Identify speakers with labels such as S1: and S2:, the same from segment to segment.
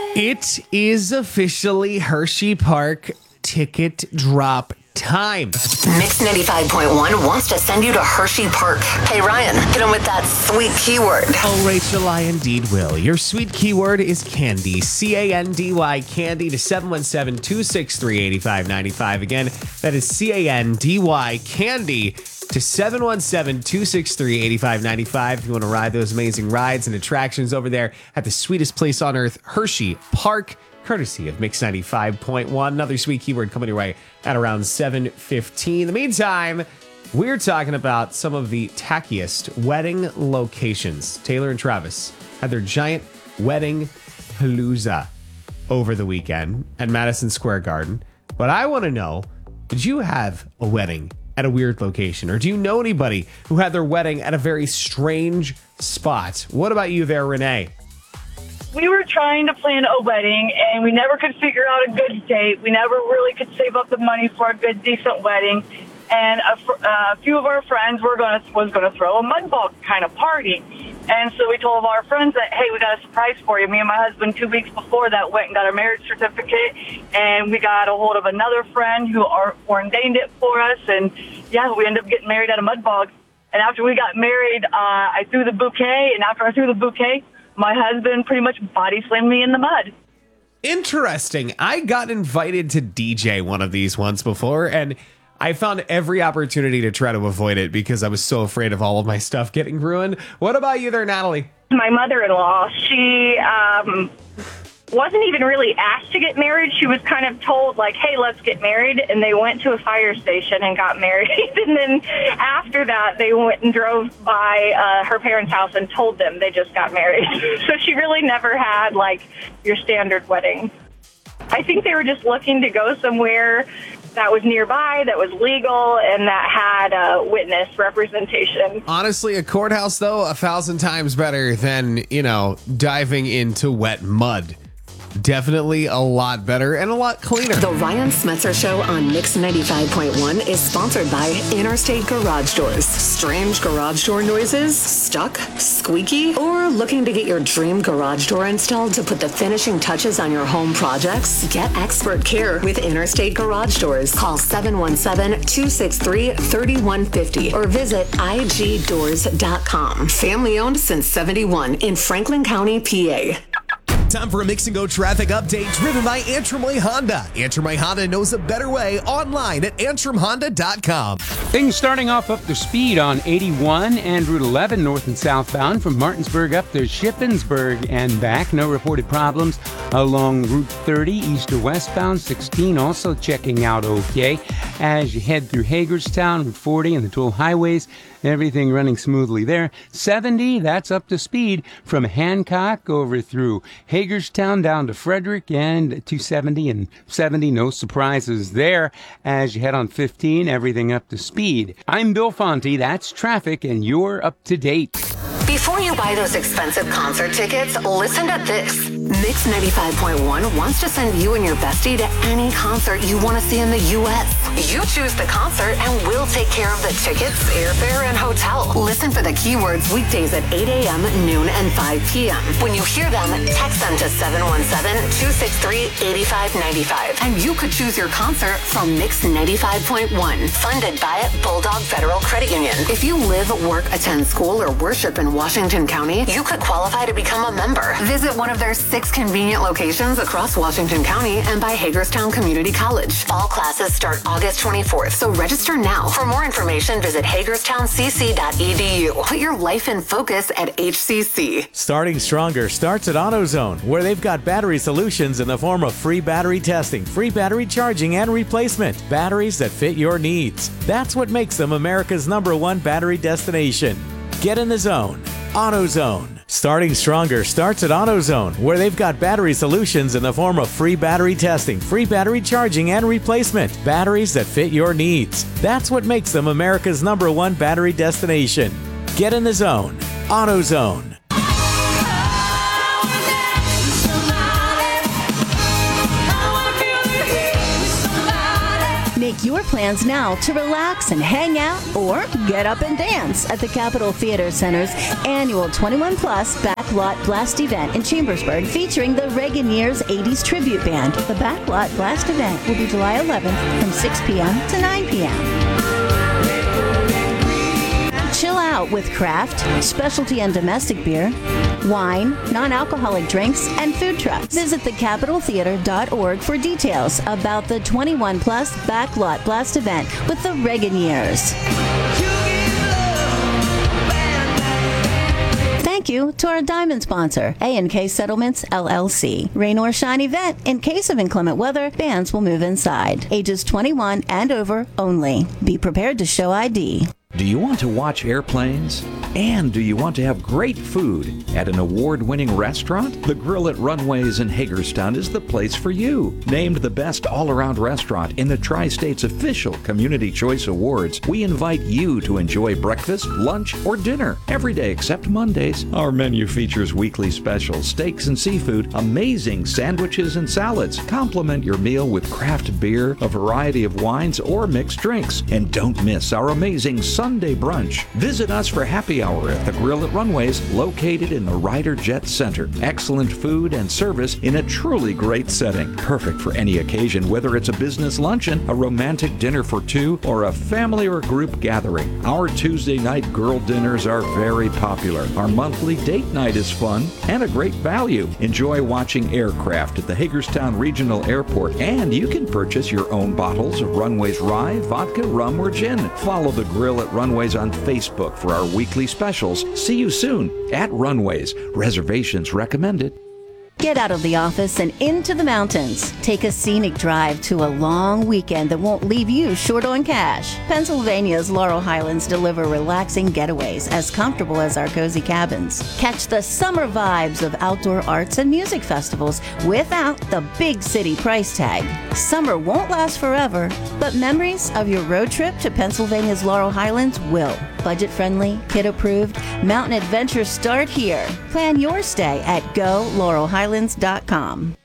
S1: It is officially Hershey Park ticket drop time.
S2: Mix 95.1 wants to send you to Hershey Park. Hey, Ryan, hit him with that sweet keyword.
S1: Oh, Rachel, I indeed will. Your sweet keyword is candy. C-A-N-D-Y, candy to 717-263-8595. Again, that is C-A-N-D-Y, candy to 717-263-8595. If you want to ride those amazing rides and attractions over there at the sweetest place on earth, Hershey Park, courtesy of Mix 95.1. Another sweet keyword coming your way at around 7:15. In the meantime, we're talking about some of the tackiest wedding locations. Taylor and Travis had their giant wedding palooza over the weekend at Madison Square Garden. But I want to know, did you have a wedding at a weird location? Or do you know anybody who had their wedding at a very strange spot? What about you there, Renee?
S3: We were trying to plan a wedding, and we never could figure out a good date. We never really could save up the money for a good, decent wedding. And a few of our friends was going to throw a mud ball kind of party. And so we told our friends that, hey, we got a surprise for you. Me and my husband 2 weeks before that went and got our marriage certificate, and we got a hold of another friend who ordained it for us. And, yeah, we ended up getting married at a mud bog. And after we got married, I threw the bouquet, and after I threw the bouquet, my husband pretty much body slammed me in the mud.
S1: Interesting. I got invited to DJ one of these once before, and I found every opportunity to try to avoid it because I was so afraid of all of my stuff getting ruined. What about you there, Natalie?
S4: My mother-in-law, she wasn't even really asked to get married. She was kind of told, like, hey, let's get married. And they went to a fire station and got married. And then after that, they went and drove by her parents' house and told them they just got married. So she really never had, like, your standard wedding. I think they were just looking to go somewhere that was nearby, that was legal, and that had witness representation.
S1: Honestly, a courthouse, though, 1,000 times better than, diving into wet mud. Definitely a lot better and a lot cleaner.
S2: The Ryan Smetzer Show on Mix 95.1 is sponsored by Interstate Garage Doors. Strange garage door noises? Stuck? Squeaky? Or looking to get your dream garage door installed to put the finishing touches on your home projects? Get expert care with Interstate Garage Doors. Call 717-263-3150 or visit igdoors.com. Family owned since 71 in Franklin County, PA.
S5: Time for a Mix and Go traffic update driven by Antrim Way Honda. Antrim Way Honda knows a better way online at antrimhonda.com.
S6: Things starting off up to speed on 81 and Route 11 north and southbound from Martinsburg up to Shippensburg and back. No reported problems along Route 30 east or westbound. 16 also checking out okay. As you head through Hagerstown, Route 40 and the toll highways, everything running smoothly there. 70, that's up to speed from Hancock over through Hagerstown down to Frederick and 270 and 70. No surprises there. As you head on 15, everything up to speed. I'm Bill Fonte. That's traffic, and you're up to date.
S2: Before you buy those expensive concert tickets, listen to this. Mix 95.1 wants to send you and your bestie to any concert you want to see in the U.S. You choose the concert and we'll take care of the tickets, airfare, and hotel. Listen for the keywords weekdays at 8 a.m., noon, and 5 p.m. When you hear them, text them to 717-263-8595. And you could choose your concert from Mix 95.1, funded by Bulldog Federal Credit Union. If you live, work, attend school, or worship in Washington County, you could qualify to become a member. Visit one of their 6 convenient locations across Washington County and by Hagerstown Community College. All classes start August 24th, so register now. For more information, visit hagerstowncc.edu. Put your life in focus at HCC.
S7: Starting Stronger starts at AutoZone, where they've got battery solutions in the form of free battery testing, free battery charging, and replacement. Batteries that fit your needs. That's what makes them America's #1 battery destination. Get in the zone. AutoZone. Starting Stronger starts at AutoZone, where they've got battery solutions in the form of free battery testing, free battery charging, and replacement. Batteries that fit your needs. That's what makes them America's #1 battery destination. Get in the zone. AutoZone.
S8: Make Make your plans now to relax and hang out or get up and dance at the Capitol Theater Center's annual 21 Plus Backlot Blast event in Chambersburg featuring the Reagan Years 80s Tribute Band. The Backlot Blast event will be July 11th from 6 p.m. to 9 p.m. Chill out with craft, specialty and domestic beer, wine, non-alcoholic drinks, and food trucks. Visit thecapitoltheater.org for details about the 21 Plus Backlot Blast event with the Reagan Years. Thank you to our diamond sponsor, A&K Settlements, LLC. Rain or shine event. In case of inclement weather, bands will move inside. Ages 21 and over only. Be prepared to show ID.
S9: Do you want to watch airplanes? And do you want to have great food at an award-winning restaurant? The Grill at Runways in Hagerstown is the place for you. Named the best all-around restaurant in the Tri-State's official Community Choice Awards, we invite you to enjoy breakfast, lunch, or dinner every day except Mondays. Our menu features weekly specials, steaks and seafood, amazing sandwiches and salads. Complement your meal with craft beer, a variety of wines, or mixed drinks. And don't miss our amazing Sunday brunch. Visit us for happy hour at the Grill at Runways, located in the Ryder Jet Center. Excellent food and service in a truly great setting. Perfect for any occasion, whether it's a business luncheon, a romantic dinner for two, or a family or group gathering. Our Tuesday night girl dinners are very popular. Our monthly date night is fun and a great value. Enjoy watching aircraft at the Hagerstown Regional Airport, and you can purchase your own bottles of Runways rye, vodka, rum, or gin. Follow the Grill at Runways on Facebook for our weekly specials. See you soon at Runways. Reservations recommended.
S8: Get out of the office and into the mountains. Take a scenic drive to a long weekend that won't leave you short on cash. Pennsylvania's Laurel Highlands deliver relaxing getaways as comfortable as our cozy cabins. Catch the summer vibes of outdoor arts and music festivals without the big city price tag. Summer won't last forever, but memories of your road trip to Pennsylvania's Laurel Highlands will. Budget-friendly, kid-approved, mountain adventures start here. Plan your stay at GoLaurelHighlands.com.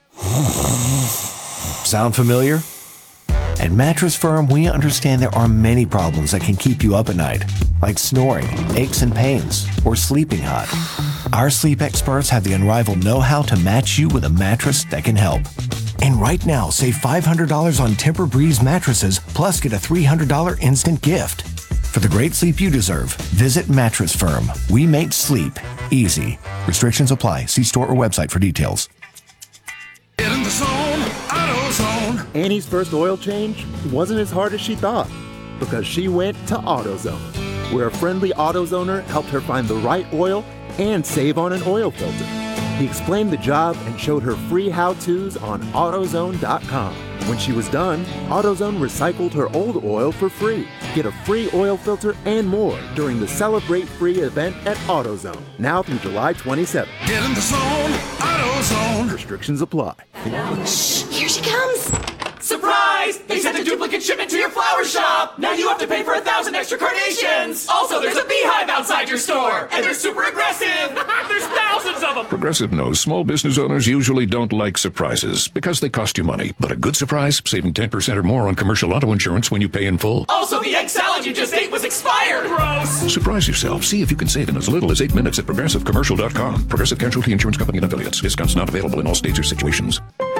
S10: Sound familiar? At Mattress Firm, we understand there are many problems that can keep you up at night, like snoring, aches and pains, or sleeping hot. Our sleep experts have the unrivaled know-how to match you with a mattress that can help. And right now, save $500 on Tempur-Breeze mattresses, plus get a $300 instant gift. For the great sleep you deserve, visit Mattress Firm. We make sleep easy. Restrictions apply. See store or website for details.
S11: Get in the zone, AutoZone.
S12: Annie's first oil change wasn't as hard as she thought because she went to AutoZone, where a friendly AutoZoner helped her find the right oil and save on an oil filter. He explained the job and showed her free how-tos on AutoZone.com. When she was done, AutoZone recycled her old oil for free. Get a free oil filter and more during the Celebrate Free event at AutoZone, now through July 27th.
S11: Get in the zone, AutoZone.
S12: Restrictions apply.
S13: Shh, here she comes. Surprise! They sent a duplicate shipment to your flower shop! Now you have to pay for 1,000 extra carnations! Also, there's a beehive outside your store! And they're super aggressive! There's thousands of them!
S14: Progressive knows small business owners usually don't like surprises because they cost you money. But a good surprise, saving 10% or more on commercial auto insurance when you pay in full.
S13: Also, the egg salad you just ate was expired! Gross!
S14: Surprise yourself. See if you can save in as little as 8 minutes at ProgressiveCommercial.com. Progressive Casualty Insurance Company and Affiliates. Discounts not available in all states or situations.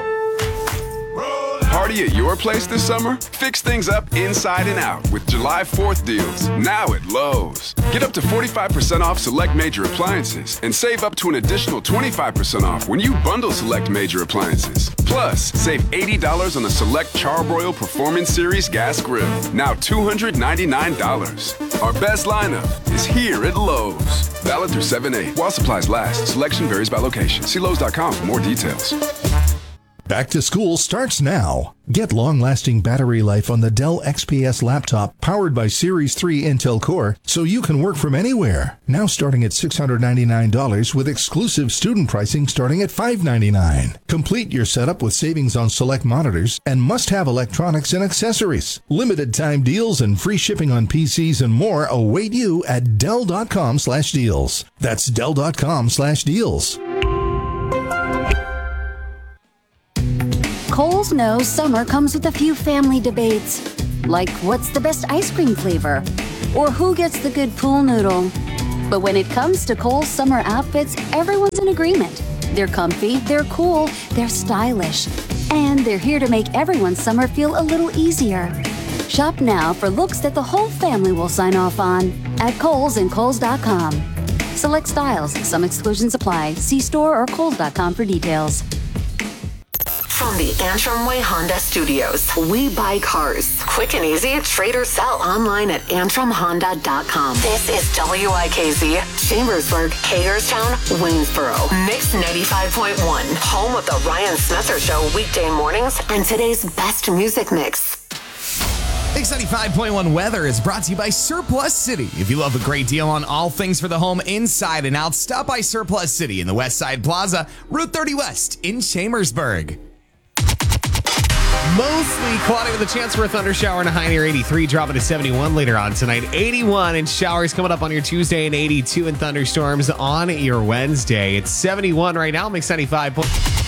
S15: Party at your place this summer? Fix things up inside and out with July 4th deals, now at Lowe's. Get up to 45% off select major appliances and save up to an additional 25% off when you bundle select major appliances. Plus, save $80 on a select Charbroil Performance Series gas grill, now $299. Our best lineup is here at Lowe's. Valid through 7/8 while supplies last. Selection varies by location. See Lowe's.com for more details.
S16: Back to school starts now. Get long-lasting battery life on the Dell XPS laptop powered by Series 3 Intel Core so you can work from anywhere. Now starting at $699 with exclusive student pricing starting at $599. Complete your setup with savings on select monitors and must-have electronics and accessories. Limited time deals and free shipping on PCs and more await you at Dell.com/deals. That's Dell.com/deals.
S17: Kohl's knows summer comes with a few family debates. like what's the best ice cream flavor or who gets the good pool noodle. But when it comes to Kohl's summer outfits, everyone's in agreement. They're comfy, they're cool, they're stylish, and they're here to make everyone's summer feel a little easier. Shop now for looks that the whole family will sign off on at Kohl's and Kohl's.com. Select styles, some exclusions apply. See store or Kohl's.com for details.
S2: From the Antrim Way Honda Studios, we buy cars. Quick and easy, trade or sell online at AntrimHonda.com. This is WIKZ, Chambersburg, Hagerstown, Waynesboro. Mix 95.1, home of the Ryan Smetzer Show weekday mornings and today's best music mix.
S5: Mix 95.1 weather is brought to you by Surplus City. If you love a great deal on all things for the home inside and out, stop by Surplus City in the West Side Plaza, Route 30 West in Chambersburg.
S1: Mostly cloudy with a chance for a thunder shower and a high near 83, dropping to 71 later on tonight. 81 and showers coming up on your Tuesday and 82 and thunderstorms on your Wednesday. It's 71 right now. Mix 95.